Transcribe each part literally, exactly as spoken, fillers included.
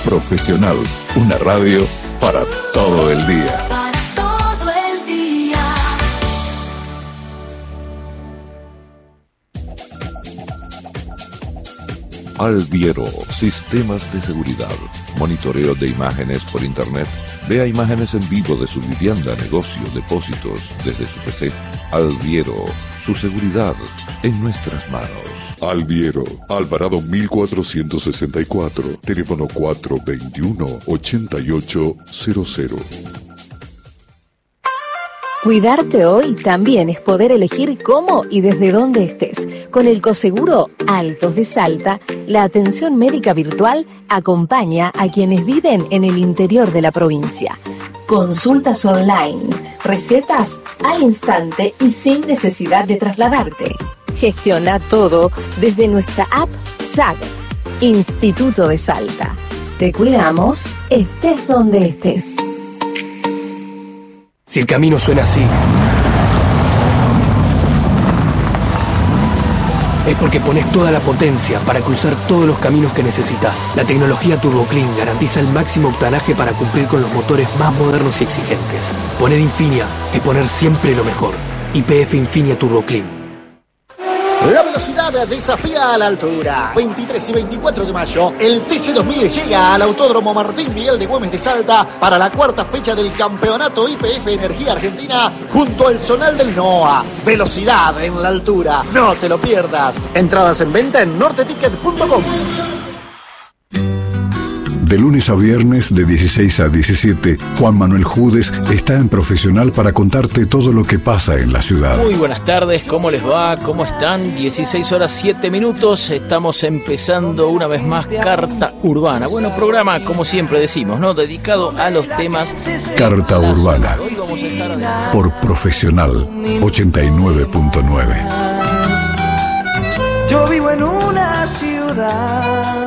Profesional, una radio para todo el día. Para todo el día. Alviero, sistemas de seguridad, monitoreo de imágenes por internet. Vea imágenes en vivo de su vivienda, negocio, depósitos desde su P C. Alviero, su seguridad en nuestras manos. Alviero, Alvarado mil cuatrocientos sesenta y cuatro, teléfono cuatro dos uno, ocho ocho cero cero. Cuidarte hoy también es poder elegir cómo y desde dónde estés. Con el Coseguro Altos de Salta, la atención médica virtual acompaña a quienes viven en el interior de la provincia. Consultas online, recetas al instante y sin necesidad de trasladarte. Gestiona todo desde nuestra app S A G, Instituto de Salta. Te cuidamos, estés donde estés. Si el camino suena así, es porque pones toda la potencia para cruzar todos los caminos que necesitas. La tecnología Turbo Clean garantiza el máximo octanaje para cumplir con los motores más modernos y exigentes. Poner Infinia es poner siempre lo mejor. Y P F Infinia Turbo Clean. La velocidad desafía a la altura. veintitrés y veinticuatro de mayo, el T C dos mil llega al Autódromo Martín Miguel de Güemes de Salta para la cuarta fecha del Campeonato Y P F Energía Argentina junto al Zonal del NOA. Velocidad en la altura. No te lo pierdas. Entradas en venta en norte ticket punto com. De lunes a viernes, de dieciséis a diecisiete, Juan Manuel Judes está en Profesional para contarte todo lo que pasa en la ciudad. Muy buenas tardes, ¿cómo les va? ¿Cómo están? dieciséis horas siete minutos, estamos empezando una vez más Carta Urbana. Bueno, programa, como siempre decimos, ¿no? Dedicado a los temas... Carta Urbana, por Profesional, ochenta y nueve punto nueve. Yo vivo en una ciudad...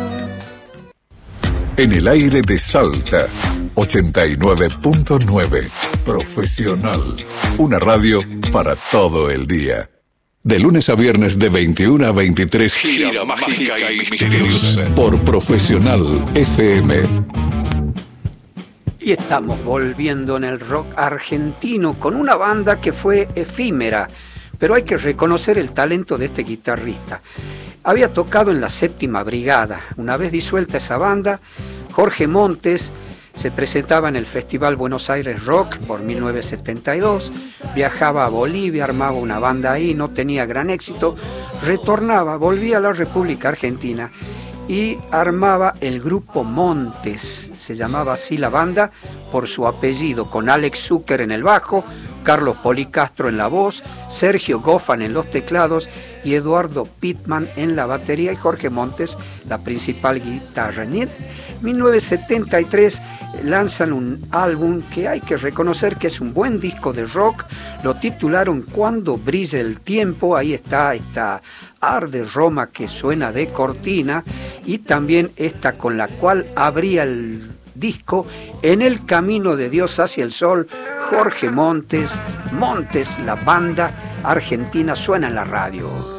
En el aire de Salta, ochenta y nueve punto nueve. Profesional. Una radio para todo el día. De lunes a viernes de veintiuno a veintitrés. Gira mágica y misteriosa. Por Profesional F M. Y estamos volviendo en el rock argentino con una banda que fue efímera, pero hay que reconocer el talento de este guitarrista. Había tocado en la Séptima Brigada. Una vez disuelta esa banda, Jorge Montes se presentaba en el Festival Buenos Aires Rock por mil novecientos setenta y dos, viajaba a Bolivia, armaba una banda ahí, no tenía gran éxito, retornaba, volvía a la República Argentina y armaba el grupo Montes, se llamaba así la banda por su apellido, con Alex Zucker en el bajo, Carlos Policastro en la voz, Sergio Goffan en los teclados y Eduardo Pittman en la batería y Jorge Montes la principal guitarra. En mil novecientos setenta y tres lanzan un álbum que hay que reconocer que es un buen disco de rock, lo titularon Cuando brille el tiempo, ahí está esta Arde Roma que suena de cortina y también esta con la cual abría el disco En el camino de Dios hacia el sol, Jorge Montes, Montes, la banda argentina suena en la radio.